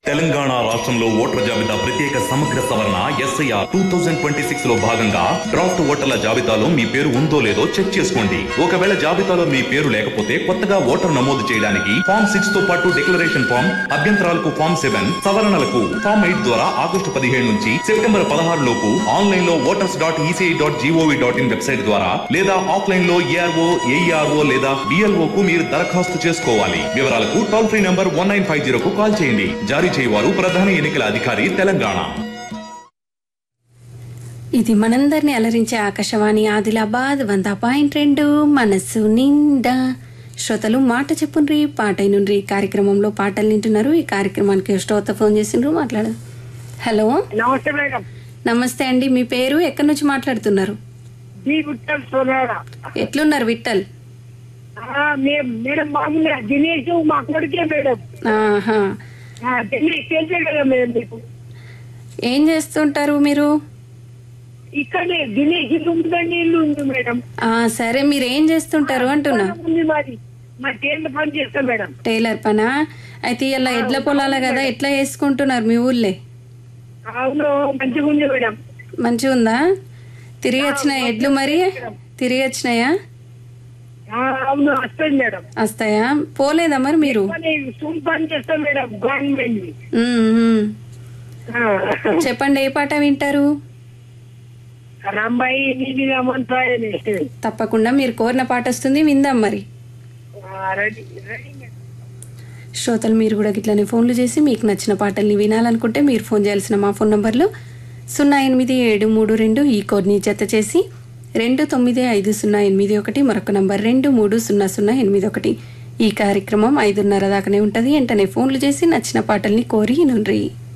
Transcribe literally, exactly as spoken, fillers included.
తెలంగాణ రాష్ట్రంలో ఓటర్ల జాబితా ప్రత్యేక సమగ్ర సవరణ SIR two thousand twenty six లో భాగంగా డ్రాఫ్ట్ ఓటర్ల జాబితాలో మీ పేరు ఉందో లేదో చెక్ చేసుకోండి. ఒకవేళ జాబితాలో మీ పేరు లేకపోతే కొత్తగా ఓటర్ నమోదు చేయడానికి ఫామ్ సిక్స్ తో పాటు డిక్లరేషన్ ఫామ్, అభ్యంతరాలకు ఫామ్ సెవెన్, సవరణలకు ఫామ్ ఎయిట్ ద్వారా ఆగస్టు పదిహేడు నుంచి సెప్టెంబర్ పదహారు లోపు ఆన్లైన్ లో voters dot ECI dot GOV dot in website ద్వారా లేదా ఆఫ్లైన్ లో ఏఆర్ఓ, ఏఈఆర్ఓ లేదా బిఎల్ఓ కు మీరు దరఖాస్తు చేసుకోవాలి. వివరాలకు toll free number one nine five zero కు కాల్ చేయండి. జారీ చేయవారు ప్రధాన ఎన్నికల అధికారి తెలంగాణ. ఇది మనందరినీ అలరించే ఆకాశవాణి ఆదిలాబాద్ వంద పాయింట్ రెండు మనస్సు నిండా. శ్రోతలు మాట చెప్పుండ్రి పాట నుండి కార్యక్రమంలో పాటలు వింటున్నారు. ఈ కార్యక్రమానికి శ్రోత ఫోన్ చేసిండ్రు, మాట్లాడు. హలో, నమస్తే మేడం. నమస్తే అండి. మీ పేరు, ఎక్కడి నుంచి మాట్లాడుతున్నారు? ఎట్లున్నారు విఠల్? మేడం మామూలుగా దినేష్ మా కొడుకే మేడం. ఆహా, ఏం చేస్తుంటారు మీరు? ఇక్కడే దినేష్ ఇల్లు ఉందండి, ఇల్లు ఉంది మేడం. సరే, మీరు ఏం చేస్తుంటారు అంటున్నా? మాది మా టైలర్ పని చేస్తాం మేడం. టైలర్ పనా? అయితే ఇలా ఎడ్ల పొలాల కదా, ఎట్లా చేసుకుంటున్నారు మీ ఊళ్ళే? అవును, మంచిగా ఉంది మేడం. మంచిగా ఉందా? తిరిగి వచ్చినాయి ఎడ్లు? మరి తిరిగి వచ్చినాయా? అవును, వస్తాయి మేడం. వస్తాయా? పోలేదా మరి మీరు? పని చేస్తాం మేడం గవర్నమెంట్. చెప్పండి, ఏ పాట వింటారు? రాంబాయి నీది రామంతాయని. తప్పకుండా, మీరు కోరిన పాట వస్తుంది, విందాం మరి. శ్రోతలు మీరు కూడా ఇట్లానే ఫోన్లు చేసి మీకు నచ్చిన పాటల్ని వినాలనుకుంటే మీరు ఫోన్ చేయాల్సిన మా ఫోన్ నంబర్లు సున్నా ఎనిమిది ఏడు మూడు రెండు, ఈ కోడ్ని జత చేసి రెండు తొమ్మిది ఐదు సున్నా ఎనిమిది ఒకటి, మరొక నంబర్ రెండు మూడు సున్నా సున్నా ఎనిమిది ఒకటి. ఈ కార్యక్రమం ఐదున్నర దాకానే ఉంటుంది. వెంటనే ఫోన్లు చేసి నచ్చిన పాటల్ని కోరి నుండ్రి.